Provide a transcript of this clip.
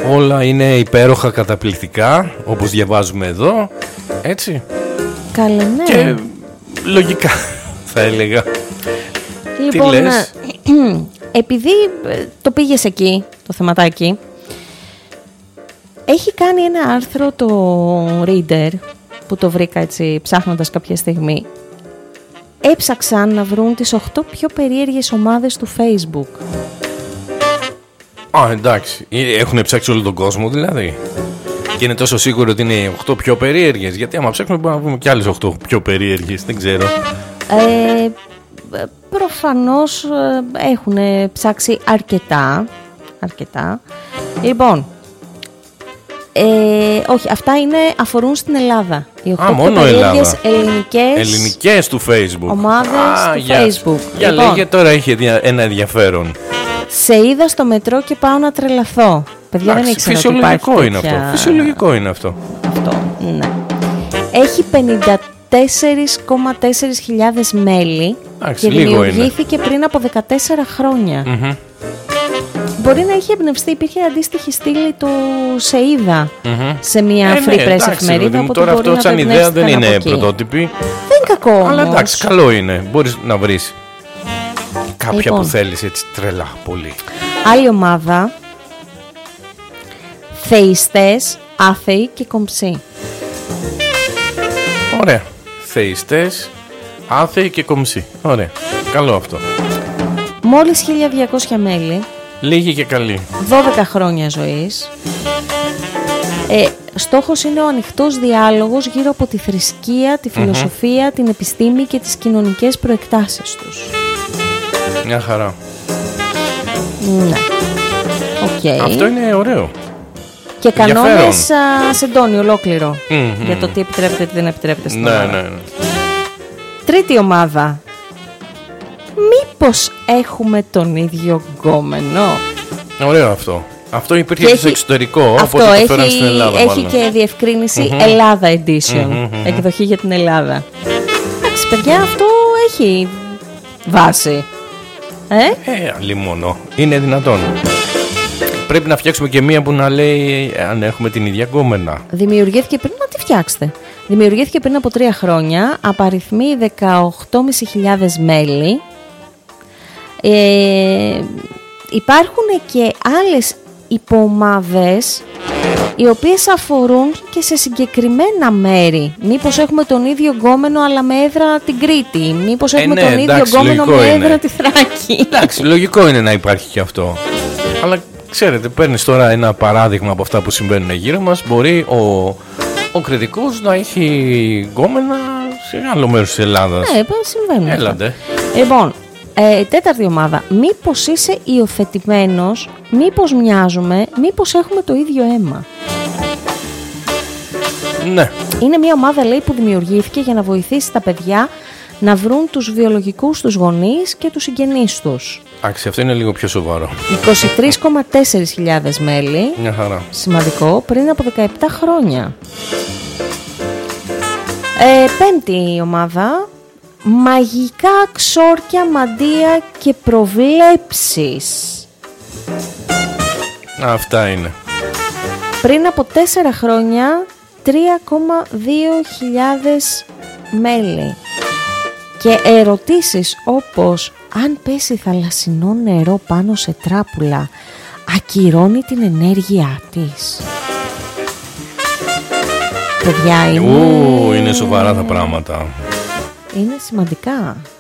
όλα είναι υπέροχα, καταπληκτικά, όπως διαβάζουμε εδώ, έτσι. Καλέ, ναι. Και λογικά θα έλεγα. Λοιπόν, τι λες? Επειδή το πήγες εκεί, το θεματάκι, έχει κάνει ένα άρθρο το Reader, που το βρήκα έτσι ψάχνοντας κάποια στιγμή. Έψαξαν να βρουν τις 8 πιο περίεργες ομάδες του Facebook. Α, εντάξει. Έχουν ψάξει όλο τον κόσμο δηλαδή. Και είναι τόσο σίγουρο ότι είναι 8 πιο περίεργες. Γιατί άμα ψάξουμε μπορούμε να βρούμε και άλλες 8 πιο περίεργες. Δεν ξέρω. Προφανώς έχουν ψάξει αρκετά. Λοιπόν, όχι, αυτά αφορούν στην Ελλάδα. Οι 8 μόνο περίεργες Ελλάδα. Ελληνικές του Facebook. Ομάδες του Facebook. Για λοιπόν, λέγε, τώρα έχει ένα ενδιαφέρον. Σε είδα στο μετρό και πάω να τρελαθώ. Παιδιά, δεν ήξερα ότι υπάρχει φυσιολογικό είναι αυτό. Φυσιολογικό είναι αυτό. Ναι. Έχει 54,4 μέλη. Και δημιουργήθηκε πριν από 14 χρόνια. Μπορεί να έχει εμπνευστεί, υπήρχε αντίστοιχη στήλη του Σεΐδα σε μια free press εφημερίδα. Τώρα αυτό σαν ιδέα δεν είναι πρωτότυπη. Δεν είναι κακό όμως. Αλλά εντάξει, καλό είναι. Μπορείς να βρεις κάποια που θέλεις έτσι τρελά πολύ. Άλλη ομάδα. Θεϊστές, άθεοι και κομψοί. Ωραία. Θεϊστές, άθεοι και κομψοί. Ωραία. Καλό αυτό. Μόλις 1200 μέλη. Λίγοι και καλοί. 12 χρόνια ζωής. Στόχος είναι ο ανοιχτός διάλογος γύρω από τη θρησκεία, τη φιλοσοφία, την επιστήμη και τις κοινωνικές προεκτάσεις τους. Μια χαρά. Ναι. Okay. Αυτό είναι ωραίο. Και κανόνες σεντόνι ολόκληρο για το τι επιτρέπεται, τι δεν επιτρέπεται στην ομάδα. Ναι. Τρίτη ομάδα. Μήπως έχουμε τον ίδιο γκόμενο? Ωραίο αυτό. Αυτό υπήρχε και στο εξωτερικό. Αυτό οπότε το φέραν στην Ελλάδα. Έχει και διευκρίνηση Ελλάδα Edition. Εκδοχή για την Ελλάδα. Εντάξει, παιδιά, αυτό έχει βάση. Αλλήμονο. Είναι δυνατόν. Πρέπει να φτιάξουμε και μία που να λέει αν έχουμε την ίδια γκόμενα. Δημιουργήθηκε πριν, να τη φτιάξετε. Δημιουργήθηκε πριν από 3 χρόνια. Απαριθμεί 18.500 μέλη. Υπάρχουν και άλλες υποομάδες οι οποίες αφορούν και σε συγκεκριμένα μέρη. Μήπως έχουμε τον ίδιο γκόμενο αλλά με έδρα την Κρήτη? Μήπως έχουμε τον ίδιο γκόμενο με έδρα τη Θράκη? Εντάξει, λογικό είναι να υπάρχει και αυτό. Αλλά ξέρετε, παίρνεις τώρα ένα παράδειγμα από αυτά που συμβαίνουν γύρω μας. Μπορεί ο κριτικός να έχει γκόμενα σε άλλο μέρος της Ελλάδας. Ναι, συμβαίνουν. Έλατε. Λοιπόν, τέταρτη ομάδα. Μήπως είσαι υιοθετημένος, μήπως μοιάζουμε, μήπως έχουμε το ίδιο αίμα? Ναι. Είναι μια ομάδα, λέει, που δημιουργήθηκε για να βοηθήσει τα παιδιά να βρουν τους βιολογικούς τους γονείς και τους συγγενείς τους. Εντάξει, αυτό είναι λίγο πιο σοβαρό. 23,4 μέλη. Μια χαρά. Σημαντικό, πριν από 17 χρόνια. Πέμπτη ομάδα. Μαγικά ξόρκια, μαντεία και προβλέψεις. Αυτά είναι. Πριν από 4 χρόνια 3.200 μέλη. Και ερωτήσεις όπως αν πέσει θαλασσινό νερό πάνω σε τράπουλα ακυρώνει την ενέργειά της. Παιδιά, είναι σοβαρά τα πράγματα. Είναι σημαντικά.